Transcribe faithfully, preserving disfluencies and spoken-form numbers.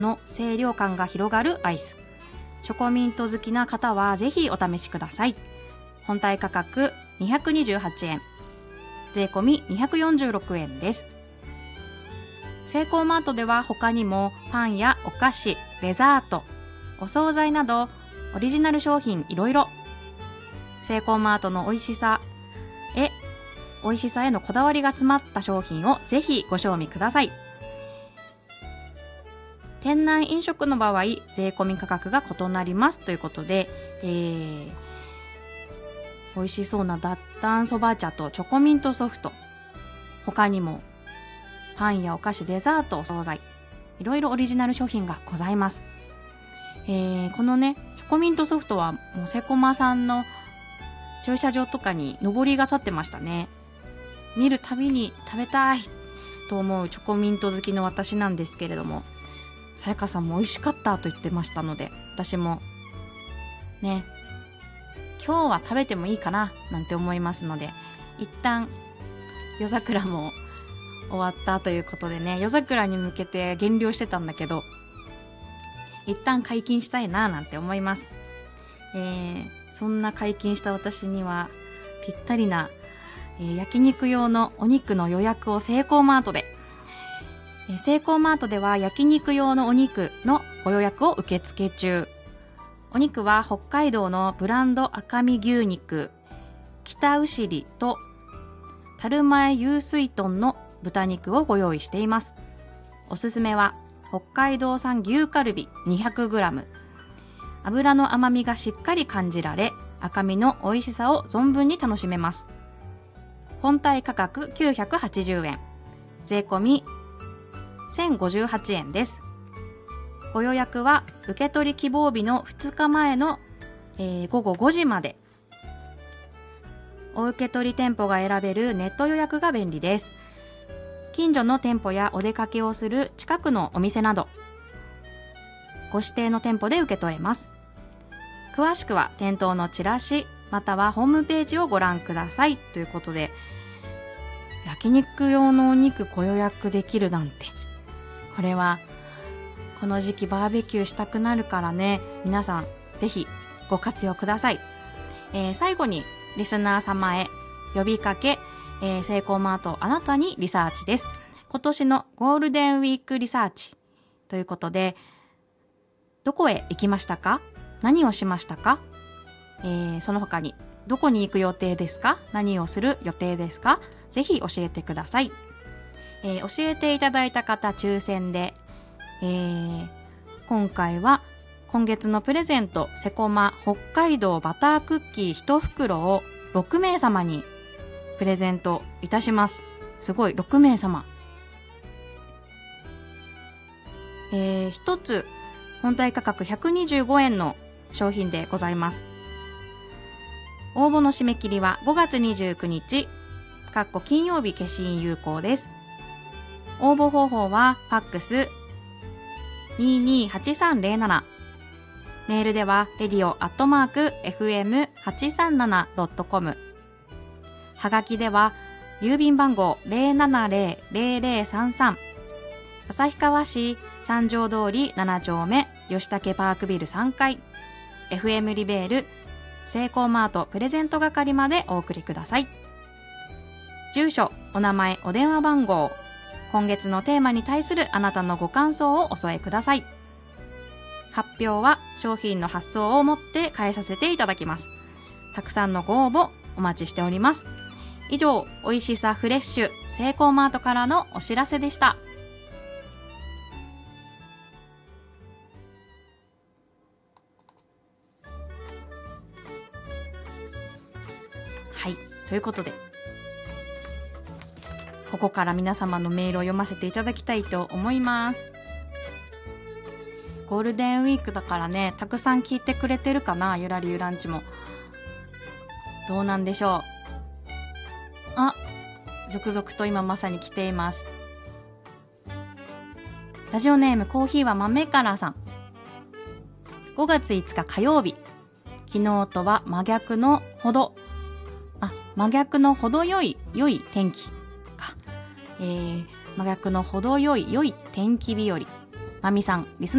の清涼感が広がるアイス。チョコミント好きな方はぜひお試しください。本体価格にひゃくにじゅうはちえん、税込みにひゃくよんじゅうろくえんです。セイコーマートでは他にもパンやお菓子、デザート、お惣菜などオリジナル商品いろいろ。セイコーマートの美味しさへ、美味しさへのこだわりが詰まった商品をぜひご賞味ください。店内飲食の場合、税込み価格が異なりますということで、えー、美味しそうな脱炭そば茶とチョコミントソフト、他にもパンやお菓子、デザート、お惣菜、いろいろオリジナル商品がございます。えー、このねチョコミントソフトはもうセコマさんの駐車場とかに上りが立ってましたね。見るたびに食べたいと思うチョコミント好きの私なんですけれども、さやかさんも美味しかったと言ってましたので、私もね今日は食べてもいいかななんて思いますので、一旦夜桜も終わったということでね、夜桜に向けて減量してたんだけど、一旦解禁したいななんて思います。えー、そんな解禁した私にはぴったりな、えー、焼肉用のお肉の予約をセイコーマートで、えー、セイコーマートでは焼肉用のお肉のご予約を受付中。お肉は北海道のブランド赤身牛肉、北牛里と樽前湧水豚の豚肉をご用意しています。おすすめは北海道産牛カルビ にひゃくグラム。脂の甘みがしっかり感じられ、赤身の美味しさを存分に楽しめます。本体価格きゅうひゃくはちじゅうえん、税込みせんごじゅうはちえんです。ご予約は受け取り希望日のふつかまえの、えー、ごごごじまで。お受け取り店舗が選べるネット予約が便利です。近所の店舗やお出かけをする近くのお店など、ご指定の店舗で受け取れます。詳しくは店頭のチラシまたはホームページをご覧くださいということで、焼肉用のお肉ご予約できるなんて、これはこの時期バーベキューしたくなるからね、皆さんぜひご活用ください。えー、最後にリスナー様へ呼びかけ、えー、セイコーマートあなたにリサーチです。今年のゴールデンウィークリサーチということで、どこへ行きましたか？何をしましたか？えー、その他にどこに行く予定ですか？何をする予定ですか？ぜひ教えてください。えー、教えていただいた方抽選で、えー、今回は今月のプレゼントセコマ北海道バタークッキーいち袋をろくめいさまにプレゼントいたします。すごい、ろくめいさま。えー、ひとつ本体価格ひゃくにじゅうごえんの商品でございます。応募の締め切りはごがつにじゅうくにち、かっこ金曜日消印有効です。応募方法はファックスにーにーはちさんぜろなな、メールでは レディオ アットマーク エフエムはちさんなな ドットコム、 はがきでは郵便番号 ぜろななぜろぜろぜろさんさん、旭川市三条通りななちょうめ吉武パークビルさんかい エフエム リベールセイコーマートプレゼント係までお送りください。住所、お名前、お電話番号、今月のテーマに対するあなたのご感想をお添えください。発表は商品の発送をもって返させていただきます。たくさんのご応募お待ちしております。以上、おいしさフレッシュセイコーマートからのお知らせでした。はい、ということでここから皆様のメールを読ませていただきたいと思います。ゴールデンウィークだからね、たくさん聞いてくれてるかな、ゆらりゆランチも。どうなんでしょう。あ、続々と今まさに来ています。ラジオネームコーヒーは豆からさん。ごがついつか火曜日、昨日とは真逆のほどあ真逆の程よい良い天気か、えー、真逆の程よい良い天気日和。 まみさん、リス